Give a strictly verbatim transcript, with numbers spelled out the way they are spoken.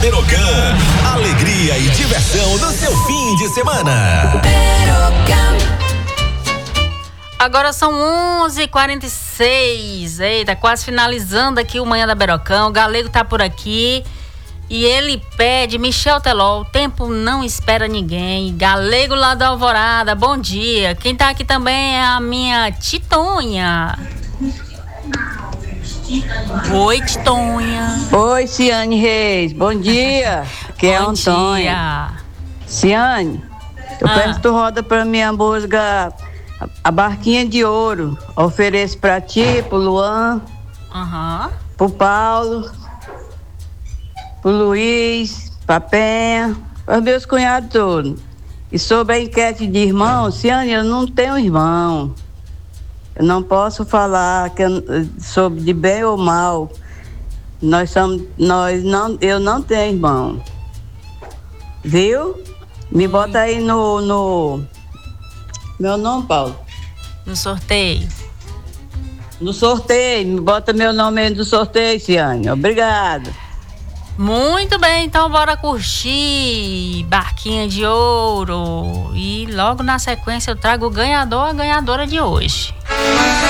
Berocan, alegria e diversão no seu fim de semana. Agora são onze e quarenta e seis. Eita, quase finalizando aqui o Manhã da Berocão. O Galego tá por aqui e ele pede, Michel Teló, o tempo não espera ninguém. Galego lá da Alvorada, bom dia. Quem tá aqui também é a minha Titonha. Oi, Titonha. Oi, Ciane Reis, bom dia. Que é Bom Antônio. dia. Ciane, eu Ah. peço que tu roda pra minha música a, a Barquinha de Ouro. Ofereço pra ti, pro Luan, Aham. pro Paulo, pro Luiz, pra Penha, pros meus cunhados todos. E sobre a enquete de irmão, Ciane, eu não tenho irmão. Eu não posso falar que eu- sobre de bem ou mal. Nós somos, nós não, eu não tenho irmão. Viu? Me bota aí no, no meu nome, Paulo. No sorteio. No sorteio, me bota meu nome aí no sorteio, Ciane. Obrigada. Muito bem, então bora curtir Barquinha de Ouro. E logo na sequência eu trago o ganhador, a ganhadora de hoje.